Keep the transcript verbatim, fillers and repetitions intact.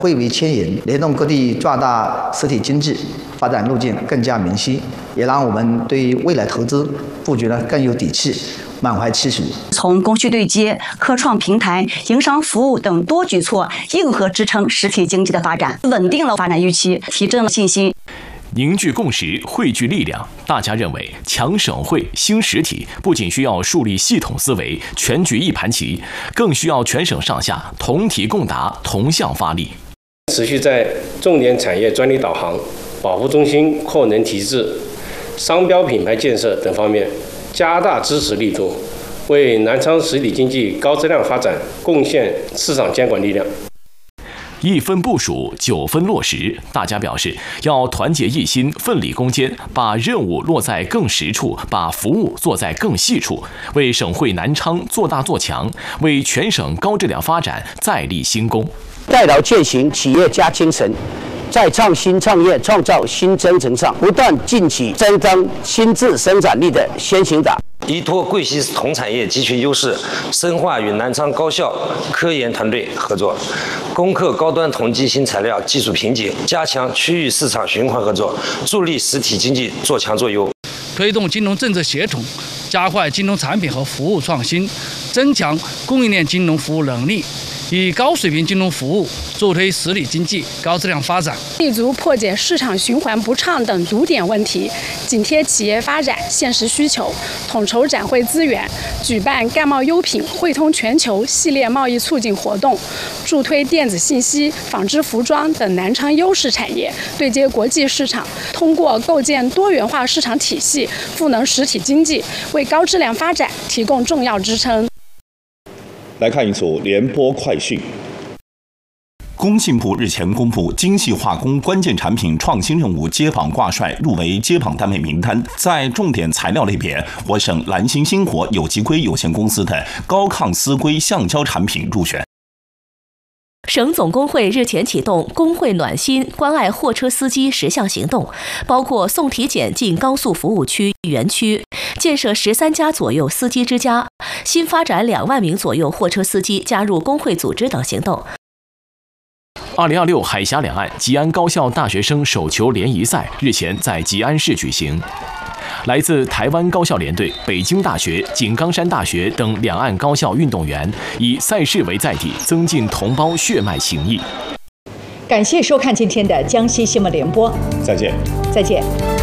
惠为牵引，联动各地壮大实体经济发展路径更加明晰，也让我们对未来投资布局呢更有底气，满怀期许。 从供需对接、科创平台、营商服务等多举措，硬核支撑实体经济的发展，稳定了发展预期，提振了信心。 凝聚共识，汇聚力量。大家认为，强省会、兴实体不仅需要树立系统思维、全局一盘棋，更需要全省上下同体共达、同向发力。 持续在重点产业专利导航、保护中心扩能提质、商标品牌建设等方面加大支持力度，为南昌实体经济高质量发展贡献市场监管力量。 一分部署，九分落实。大家表示要团结一心，奋力攻坚，把任务落在更实处，把服务做在更细处，为省会南昌做大做强，为全省高质量发展再立新功。 代劳践行企业家精神，在创新创业、创造新征程上，不断进取，增长新质生产力的先行者。 依托贵西同产业集群优势，深化与南昌高校科研团队合作，攻克高端同基新材料技术瓶颈，加强区域市场循环合作，助力实体经济做强做优。 推动金融政策协同，加快金融产品和服务创新，增强供应链金融服务能力，以高水平金融服务助推实体经济高质量发展， 立足破解市场循环不畅等堵点问题，紧贴企业发展现实需求，统筹展会资源，举办干贸优品汇通全球系列贸易促进活动，助推电子信息、纺织服装等南昌优势产业对接国际市场，通过构建多元化市场体系，赋能实体经济，为高质量发展提供重要支撑。 来看一组联播快讯。工信部日前公布精细化工关键产品创新任务接榜挂帅入围接榜单位名单，在重点材料类别，我省蓝星星火有机硅有限公司的高抗丝硅橡胶产品入选。 省总工会日前启动工会暖心关爱货车司机十项行动，包括送体检进高速服务区园区，建设十三家左右司机之家，新发展两万名左右货车司机加入工会组织等行动。 二零二六海峡两岸吉安高校大学生手球联谊赛日前在吉安市举行。来自台湾高校联队、北京大学、井冈山大学等两岸高校运动员以赛事为载体，增进同胞血脉情谊。 感谢收看今天的江西新闻联播， 再见， 再见。